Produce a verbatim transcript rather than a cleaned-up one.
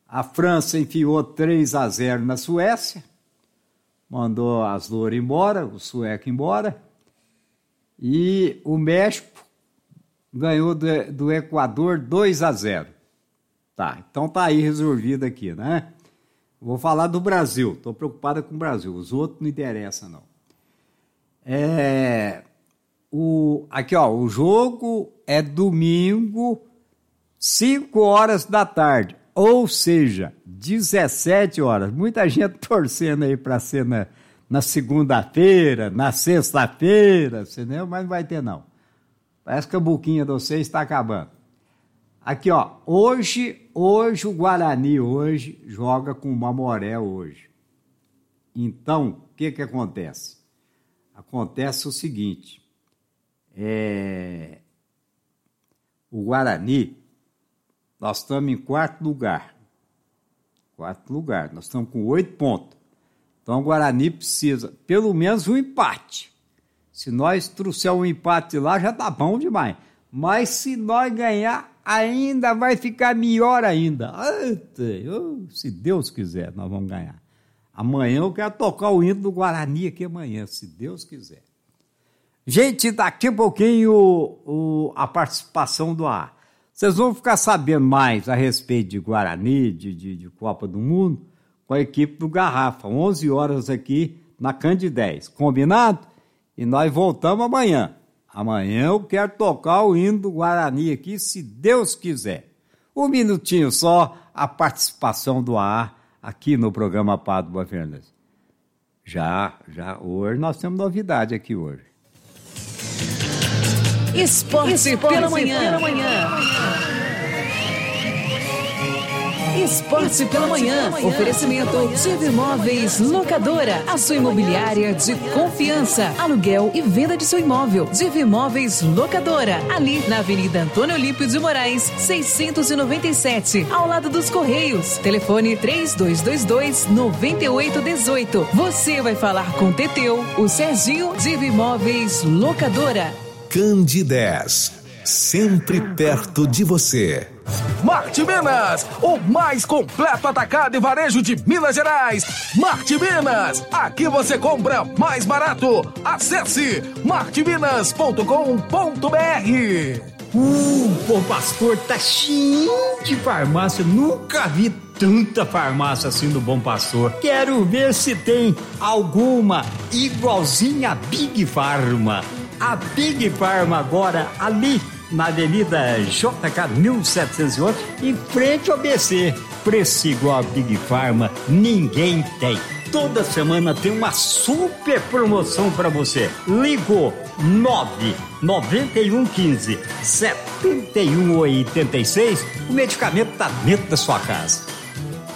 A França enfiou três a zero na Suécia, mandou as louras embora, o sueco embora, e o México ganhou do, do Equador dois a zero. Tá, então tá aí resolvido aqui, né? Vou falar do Brasil, estou preocupada com o Brasil, os outros não interessam, não. É, o, aqui, ó, o jogo é domingo, cinco horas da tarde, ou seja, dezessete horas. Muita gente torcendo aí para ser na, na segunda-feira, na sexta-feira, entendeu? Mas não vai ter, não. Parece que a boquinha de vocês está acabando. Aqui, ó, hoje, hoje o Guarani hoje joga com o Mamoré hoje. Então, o que que acontece? Acontece o seguinte, é, o Guarani, nós estamos em quarto lugar, quarto lugar, nós estamos com oito pontos. Então o Guarani precisa, pelo menos, um empate. Se nós trouxermos um empate lá, já tá bom demais. Mas se nós ganhar, ainda vai ficar melhor ainda. Se Deus quiser, nós vamos ganhar. Amanhã eu quero tocar o hino do Guarani aqui amanhã, se Deus quiser. Gente, daqui a pouquinho o, a participação do ar. Vocês vão ficar sabendo mais a respeito de Guarani, de, de, de Copa do Mundo, com a equipe do Garrafa, onze horas aqui na Candidez. Combinado? E nós voltamos amanhã. Amanhã eu quero tocar o hino do Guarani aqui, se Deus quiser. Um minutinho só, a participação do ar aqui no programa Padre Fernandes. Já, já, hoje nós temos novidade aqui hoje. Esporte, Esporte pela manhã. Pela manhã. Esporte pela manhã. Oferecimento Diva Imóveis Locadora. A sua imobiliária de confiança. Aluguel e venda de seu imóvel. Diva Imóveis Locadora. Ali na Avenida Antônio Olímpio de Moraes, seiscentos e noventa e sete. Ao lado dos Correios. Telefone três dois dois dois, nove oito um oito. Você vai falar com o Teteu, o Serginho. Diva Imóveis Locadora. Candidez. Sempre perto de você. Marte Minas, o mais completo atacado e varejo de Minas Gerais. Marte Minas, aqui você compra mais barato. Acesse marte minas ponto com ponto br. Uh, Bom Pastor tá cheio de farmácia, nunca vi tanta farmácia assim no Bom Pastor. Quero ver se tem alguma igualzinha a Big Pharma. A Big Pharma agora ali na Avenida J K mil setecentos e oito, em frente ao B C. Preço igual a Big Pharma, ninguém tem. Toda semana tem uma super promoção para você. Ligou nove nove um um cinco, sete um oito seis, o medicamento está dentro da sua casa.